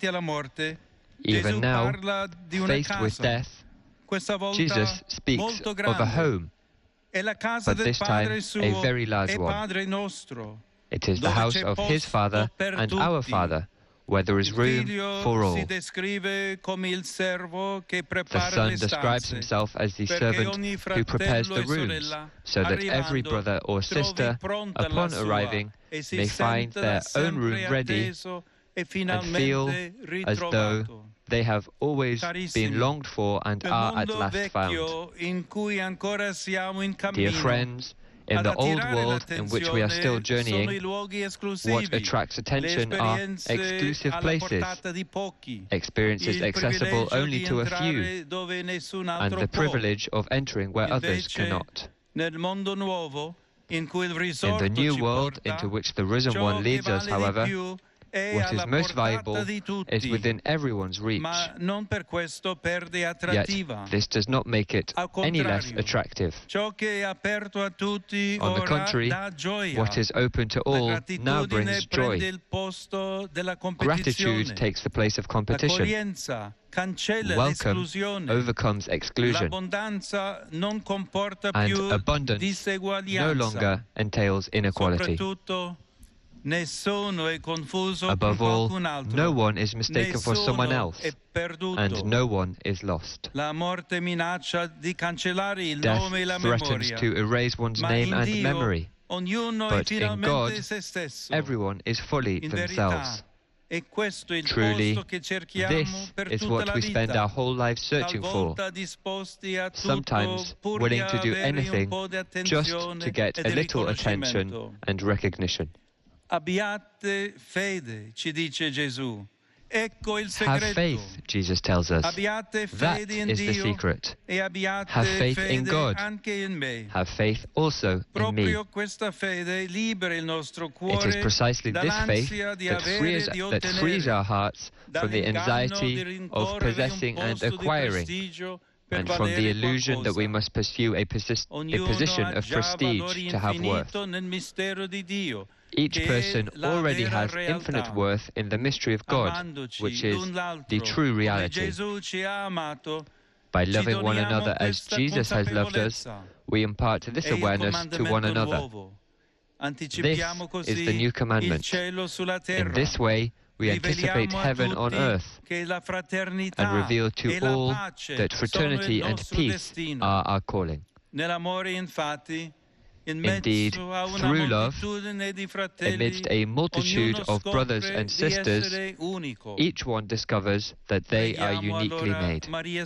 Even now, faced with death, Jesus speaks of a home, but this time a very large one. It is the house of his Father and our Father, where there is room for all. The Son describes himself as the servant who prepares the rooms, so that every brother or sister, upon arriving, may find their own room ready and feel as though they have always been longed for and are at last found. Dear friends, in the old world in which we are still journeying, what attracts attention are exclusive places, experiences accessible only to a few, and the privilege of entering where others cannot. In the new world into which the Risen One leads us, however, what is most valuable is within everyone's reach. Yet, this does not make it any less attractive. On the contrary, what is open to all now brings joy. Gratitude takes the place of competition. Welcome overcomes exclusion. And abundance no longer entails inequality. Above all, no one is mistaken for someone else, and no one is lost. Death threatens to erase one's name and memory, but in God, everyone is fully themselves. Truly, this is what we spend our whole lives searching for, sometimes willing to do anything just to get a little attention and recognition. Abbiate fede, ci dice Gesù. Ecco il Have segreto. faith, Jesus tells us. That is the secret. Have faith in God. Have faith also in me. It is precisely this faith that frees our hearts from the anxiety of possessing and acquiring, and from the illusion that we must pursue a position of prestige to have worth. Each person already has infinite worth in the mystery of God, which is the true reality. By loving one another as Jesus has loved us, we impart this awareness to one another. This is the new commandment. In this way, we anticipate heaven on earth and reveal to all that fraternity and peace are our calling. Indeed, through love, amidst a multitude of brothers and sisters, each one discovers that they are uniquely made.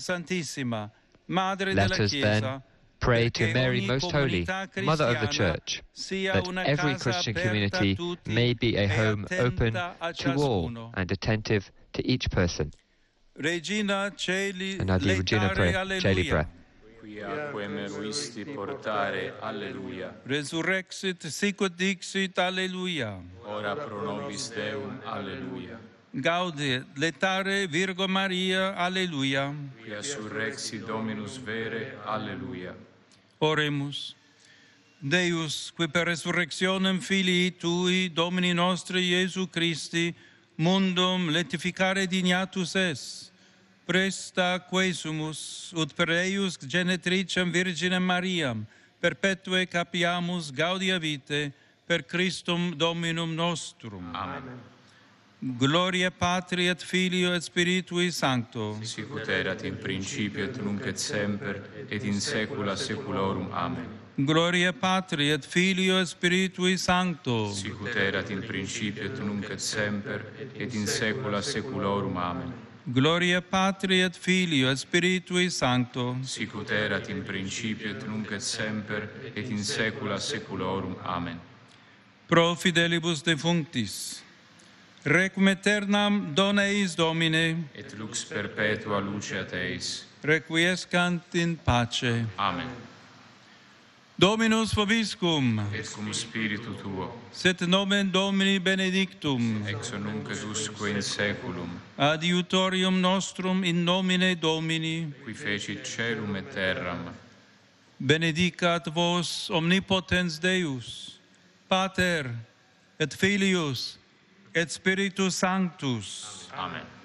Let us then pray to Mary Most Holy, Mother of the Church, that every Christian community may be a home open to all and attentive to each person. And now, dear Regina, pray. Celi, pray. Quia meruisti portare, alleluia. Resurrexit sicut dixit, alleluia. Ora pro nobis Deum, alleluia. Gaude, letare Virgo Maria, alleluia. Quia surrexit Dominus vere, alleluia. Oremus. Deus, qui per resurrectionem Filii Tui, Domini nostri Iesu Christi, mundum letificare dignatus es, presta quesumus, ut per eius genetricem Virginem Mariam, perpetue capiamus gaudia vitae, per Christum Dominum nostrum. Amen. Gloria Patri et Filio et Spiritui Sancto. Sicut erat in principio et nunc et semper, et in saecula saeculorum. Amen. Gloria Patri et Filio et Spiritui Sancto. Sicut erat in principio et nunc et semper, et in saecula saeculorum. Amen. Gloria Patri et Filio et Spiritui Sancto. Sicut erat in principio et nunc et semper, et in saecula saeculorum. Amen. Pro fidelibus defunctis, requiem aeternam dona eis Domine, Et lux perpetua luceat eis. requiescant in pace. Amen. Dominus vobiscum, Et cum spiritu tuo, sit nomen Domini benedictum, ex nunc et usque in saeculum, adiutorium nostrum in nomine Domini, qui fecit caelum et terram. benedicat vos omnipotens Deus, Pater et Filius et Spiritus Sanctus. Amen.